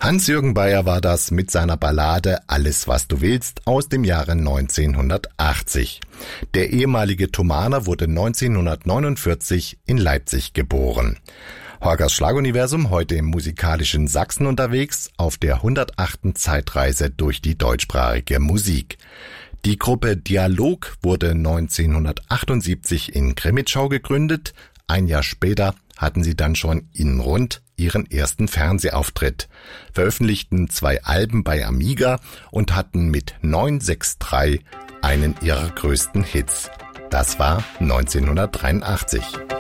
Hans-Jürgen Beyer war das mit seiner Ballade Alles, was du willst aus dem Jahre 1980. Der ehemalige Thomaner wurde 1949 in Leipzig geboren. Horgers Schlaguniversum heute im musikalischen Sachsen unterwegs auf der 108. Zeitreise durch die deutschsprachige Musik. Die Gruppe Dialog wurde 1978 in Crimmitschau gegründet. Ein Jahr später hatten sie dann schon in Rund ihren ersten Fernsehauftritt, veröffentlichten 2 Alben bei Amiga und hatten mit 963 einen ihrer größten Hits. Das war 1983.